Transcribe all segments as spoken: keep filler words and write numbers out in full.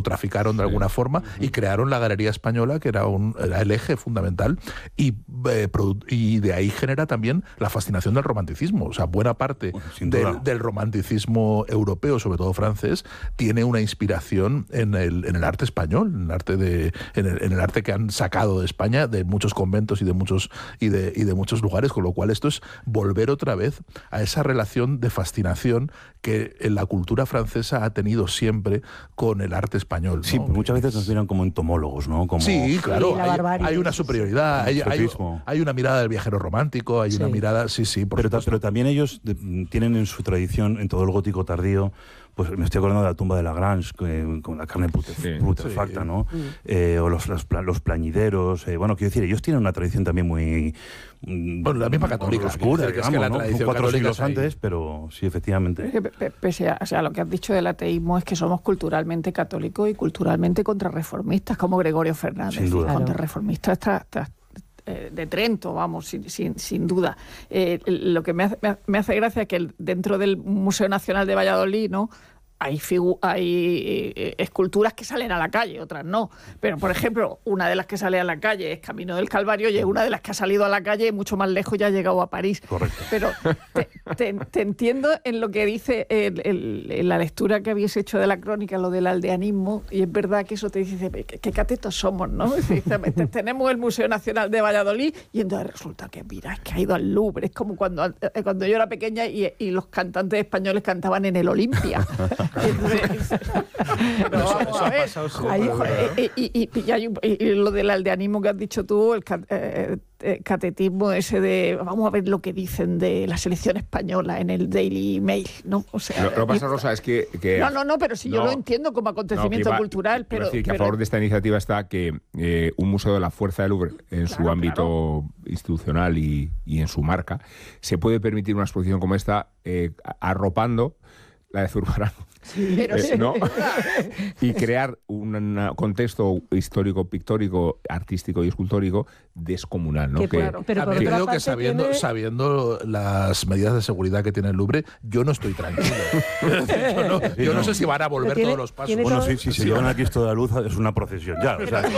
traficaron de alguna forma y crearon la Galería Española, que era, un, era el eje fundamental, y, eh, y de ahí genera también la fascinación del romanticismo. O sea, buena parte del, del romanticismo europeo, sobre todo francés, tiene una inspiración en el, en el arte español, en el arte, de, en el, en el arte que han sacado de España, de muchos conventos y de muchos, y de, y de muchos lugares, con lo cual esto es volver otra vez a esa relación de fascinación que en la cultura francesa ha tenido siempre con el arte español, ¿no? Sí, muchas veces nos miran como entomólogos, ¿no? Como... Sí, claro, sí, hay, hay una superioridad, hay, hay, hay una mirada del viajero romántico, hay sí. una mirada, sí, sí, por pero, supuesto. Pero también ellos de, tienen en su tradición, en todo el gótico tardío, pues me estoy acordando de la tumba de Lagrange, eh, con la carne putef sí. putrefacta, sí. ¿no? Mm. Eh, o los, los, los plañideros, eh, bueno, quiero decir, ellos tienen una tradición también muy... Bueno, la misma católica. Oscura, que digamos, es que la ¿no? tradición cuatro siglos ahí. antes, pero sí, efectivamente. Es que, pese a, o sea, lo que has dicho del ateísmo es que somos culturalmente católicos y culturalmente contrarreformistas, como Gregorio Fernández. Sin duda. Contrarreformista está... está de Trento, vamos, sin, sin, sin duda. Eh, lo que me hace, me hace gracia es que dentro del Museo Nacional de Valladolid, ¿no?, hay, figu hay eh, esculturas que salen a la calle, otras no. Pero, por ejemplo, una de las que sale a la calle es Camino del Calvario y una de las que ha salido a la calle mucho más lejos y ha llegado a París. Correcto. Pero te, te, te entiendo en lo que dice el, el, en la lectura que habéis hecho de la crónica, lo del aldeanismo, y es verdad que eso te dice, qué, qué catetos somos, ¿no? Dice, tenemos el Museo Nacional de Valladolid y entonces resulta que, mira, es que ha ido al Louvre. Es como cuando, cuando yo era pequeña y, y los cantantes españoles cantaban en el Olimpia. No, vamos a ver. Ahí, y, y, y, y, hay, y lo del aldeanismo que has dicho tú, el eh, eh, catetismo ese de vamos a ver lo que dicen de la selección española en el Daily Mail, ¿no? O sea, lo, lo que pasa, Rosa, es que, que no, no, no, pero si no, yo lo entiendo como acontecimiento no, iba, cultural, pero decir que pero, a favor de esta iniciativa está que eh, un museo de la fuerza del Louvre, en claro, su ámbito claro. institucional y, y en su marca, se puede permitir una exposición como esta eh, arropando la de Zurbarán. Sí, pero eh, sí. ¿no? Y crear un, un contexto histórico, pictórico, artístico y escultórico descomunal, ¿no? Que, que, claro, pero también creo que sabiendo, tiene... sabiendo las medidas de seguridad que tiene el Louvre, yo no estoy tranquilo. yo no, yo no sé si van a volver tiene, todos los pasos. Bueno, todo... si, si se llevan aquí esto de la luz, es una procesión ya. O sea,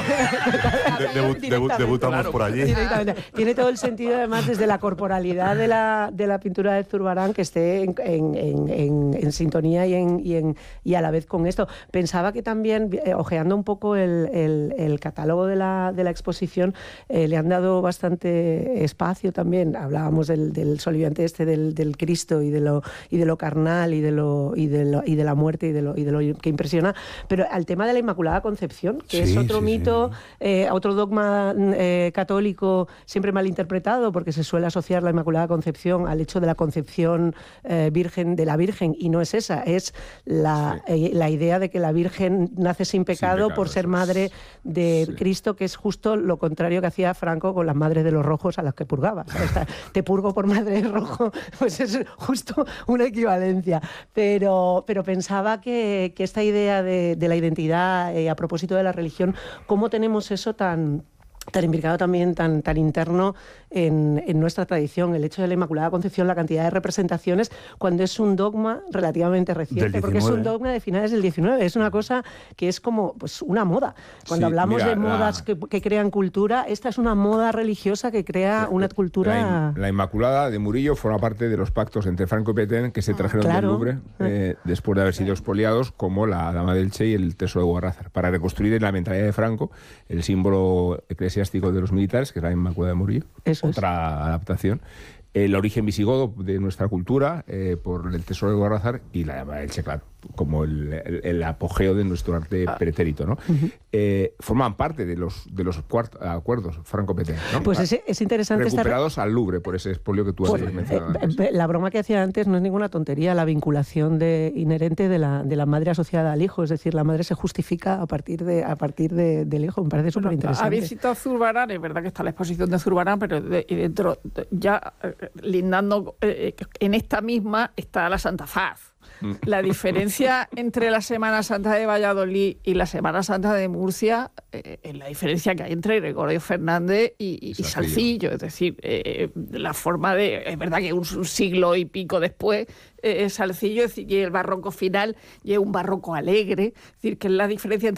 de, debu debu debutamos claro, por allí. Tiene todo el sentido, además, desde la corporalidad de la, de la pintura de Zurbarán, que esté en, en, en, en, en sintonía y, en, y, en, y a la vez con esto. Pensaba que también, eh, ojeando un poco el, el, el catálogo de la, de la exposición, eh, le han dado bastante espacio también. Hablábamos del, del soliviante este del, del Cristo y de lo y de lo carnal y de lo y de lo, y de la muerte y de lo y de lo que impresiona, pero al tema de la Inmaculada Concepción, que sí, es otro sí, mito, sí. Eh, otro dogma eh, católico siempre malinterpretado, porque se suele asociar la Inmaculada Concepción al hecho de la concepción eh, virgen de la Virgen, y no es esa, es la, sí. eh, la idea de que la Virgen nace sin pecado, sin pecado por ser madre de sí. Cristo, que es justo lo contrario que hacía Franco con las madres de los rojos a las que purgaba. O sea, te purgo por madre de rojo, pues es justo una equivalencia. Pero, pero pensaba que, que esta idea de, de la identidad, eh, a propósito de la religión, ¿cómo tenemos eso tan... tan imbricado también, tan, tan interno en, en nuestra tradición, el hecho de la Inmaculada Concepción, la cantidad de representaciones, cuando es un dogma relativamente reciente, porque es un dogma de finales del diecinueve, es una cosa que es como pues una moda. Cuando sí, hablamos mira, de modas la... que, que crean cultura, esta es una moda religiosa que crea una cultura... La, la Inmaculada de Murillo forma parte de los pactos entre Franco y Petén que se trajeron ah, claro. del Louvre eh, después de haber sido expoliados, como la Dama del Che y el Tesoro de Guarrazar, para reconstruir en la mentalidad de Franco el símbolo eclesiástico de los militares, que es la Inmaculada de Murillo. Eso otra es. Adaptación. El origen visigodo de nuestra cultura eh, por el Tesoro de Guarrazar y la Dama del Che, claro, como el, el, el apogeo de nuestro arte ah. pretérito, ¿no? Uh-huh. eh, forman parte de los de los cuart- acuerdos Franco-Petén, ¿no? Pues es, es interesante recuperados estar... al Louvre por ese expolio que tú has pues, mencionado. Eh, la broma que hacía antes no es ninguna tontería, la vinculación de, inherente de la, de la madre asociada al hijo, es decir, la madre se justifica a partir de a partir de, del hijo, me parece súper interesante. Habéis citado Zurbarán, es verdad que está la exposición de Zurbarán, pero de, dentro de, ya eh, lindando eh, en esta misma está la Santa Faz. La diferencia entre la Semana Santa de Valladolid y la Semana Santa de Murcia eh, es la diferencia que hay entre Gregorio Fernández y, y, y Salcillo. Es decir, eh, la forma de... Es verdad que un, un siglo y pico después eh, Salcillo, es decir, y el barroco final y es un barroco alegre. Es decir, que es la diferencia entre